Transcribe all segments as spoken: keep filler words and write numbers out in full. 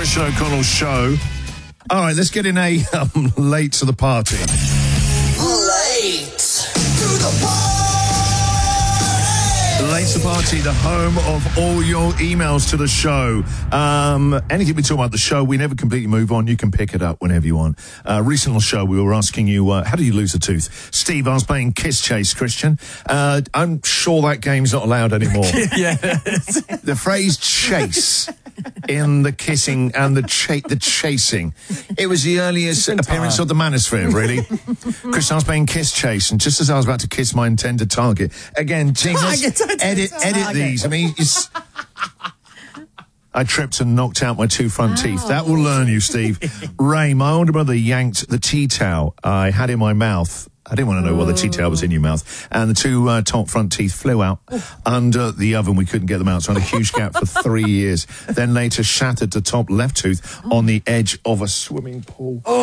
Christian O'Connell show. All right, let's get in a um, late to the party. Late to the party. Late to the party, the home of all your emails to the show. Um, anything we talk about the show, we never completely move on. You can pick it up whenever you want. Uh, recent on the show, we were asking you, uh, how do you lose a tooth? Steve, I was playing Kiss Chase, Christian. Uh, I'm sure that game's not allowed anymore. Yeah. The phrase chase in the kissing and the cha- the chasing. It was the earliest appearance of the manosphere, really. Christian, I was playing Kiss Chase, and just as I was about to kiss my intended target, again, team, let's edit, edit these. I mean, it's... I tripped and knocked out my two front oh. teeth. That will learn you, Steve. Ray, my older brother yanked the tea towel I had in my mouth. I didn't want to know what the tea towel was in your mouth. And the two uh, top front teeth flew out under the oven. We couldn't get them out, so I had a huge gap for three years. Then later shattered the top left tooth on the edge of a swimming pool. Oh,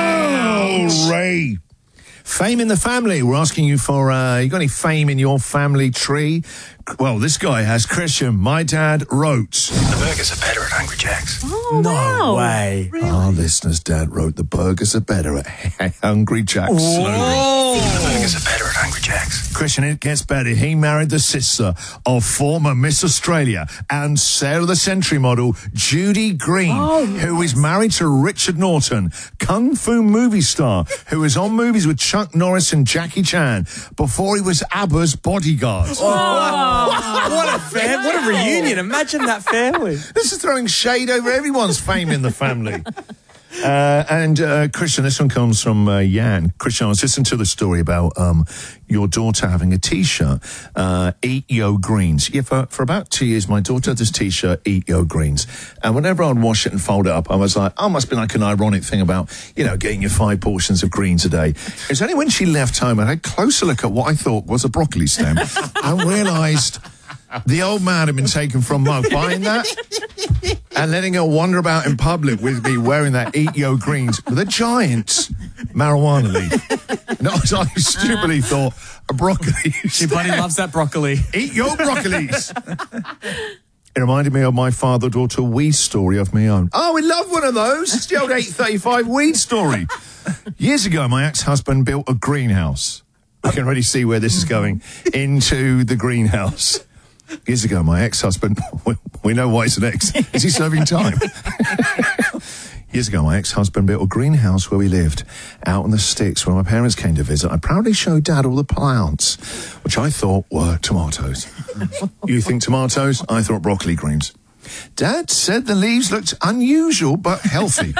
oh Ray. Fame in the family. We're asking you for, uh, you got any fame in your family tree? Well, this guy has. Christian, my dad wrote. The burgers are better at Hungry Jack's. Oh, no wow. way. Really? Our listener's dad wrote the burgers are better at Hungry Jack's. The burgers are better at Hungry Jack's. Christian, it gets better. He married the sister of former Miss Australia and Sale of the Century model Judy Green, oh, who yes. is married to Richard Norton, kung fu movie star, who was on movies with Chuck Norris and Jackie Chan before he was ABBA's bodyguard. Oh. What a fam- what a reunion. Imagine that family. This is throwing shade over everyone's fame in the family. Uh, and uh, Christian, this one comes from uh, Jan. Christian, I was listening to the story about um, your daughter having a T-shirt, uh, Eat Yo Greens. Yeah, for, for about two years, my daughter had this T-shirt, Eat Yo Greens. And whenever I'd wash it and fold it up, I was like, oh, must be like an ironic thing about, you know, getting your five portions of greens a day. It was only when she left home, I had a closer look at what I thought was a broccoli stem and realised the old man had been taken from Mug buying that and letting her wander about in public with me wearing that Eat Yo Greens with a giant marijuana leaf. No, I stupidly thought a broccoli. Your buddy loves that broccoli. Eat your broccolis. It reminded me of my father-daughter weed story of my own. Oh, we love one of those. It's the old eight thirty-five weed story. Years ago, my ex-husband built a greenhouse. We can already see where this is going. Into the greenhouse. Years ago, my ex-husband, we, we know why it's an ex. Is he serving time? Years ago, my ex-husband built a greenhouse where we lived, out in the sticks. When my parents came to visit, I proudly showed Dad all the plants, which I thought were tomatoes. You think tomatoes? I thought broccoli greens. Dad said the leaves looked unusual but healthy.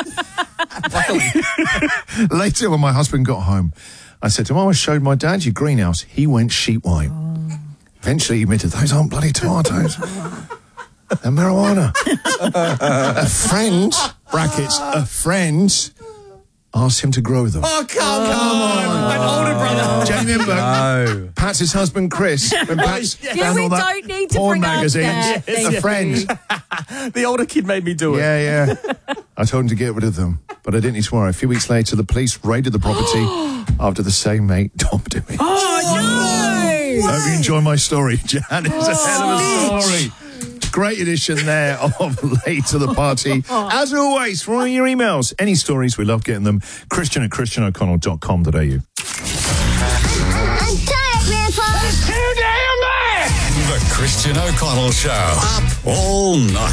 Later, when my husband got home, I said to him, I showed my dad your greenhouse. He went sheet white. Eventually, he admitted, those aren't bloody tomatoes. They're marijuana. A friend, brackets, a friend, asked him to grow them. Oh, come, come on. An older brother. Do you remember? No. Pat's husband, Chris, when Pat's Yeah, found we all that don't need to porn bring up magazines. that. Thank A you. friend. The older kid made me do it. Yeah, yeah. I told him to get rid of them, but I didn't need to worry. A few weeks later, the police raided the property after the same mate dumped him. Oh, no! Hope you enjoy my story, Jan. It's a hell of a story. Great edition there of Late to the Party. As always, for all your emails, any stories, we love getting them. Christian at christian o'connell dot com dot a u. I'm tired, Grandpa. Too damn bad. The Christian O'Connell Show. Up all night.